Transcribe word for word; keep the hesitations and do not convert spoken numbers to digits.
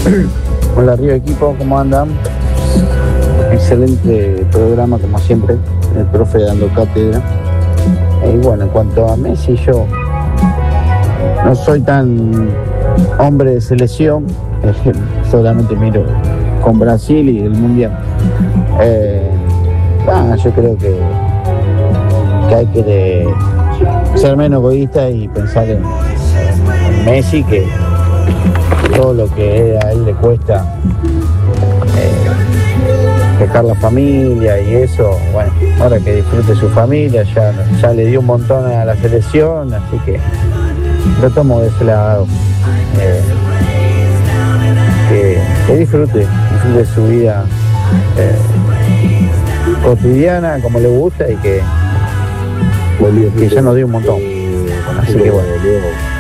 Hola Río Equipo, ¿cómo andan? Excelente programa como siempre, el profe dando cátedra. Y bueno, en cuanto a Messi, yo no soy tan hombre de selección, eh, solamente miro con Brasil y el Mundial. Eh, bueno, yo creo que, que hay que de, ser menos egoísta y pensar en, en Messi, que todo lo que a él le cuesta eh, dejar la familia y eso, bueno, ahora que disfrute su familia, ya, ya le dio un montón a la selección, así que lo tomo de ese lado, eh, que, que disfrute, disfrute su vida eh, cotidiana como le gusta y que, que ya nos dio un montón, así que bueno.